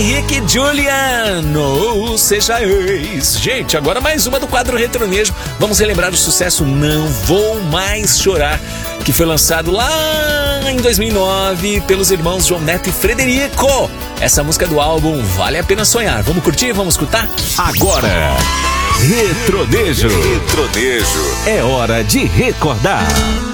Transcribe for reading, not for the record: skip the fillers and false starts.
Henrique Juliano, seja ex. Gente, agora mais uma do quadro Retronejo. Vamos relembrar o sucesso Não Vou Mais Chorar, que foi lançado lá em 2009 pelos irmãos João Neto e Frederico. Essa música do álbum Vale a Pena Sonhar. Vamos curtir? Vamos escutar? Agora, Retronejo. É hora de recordar.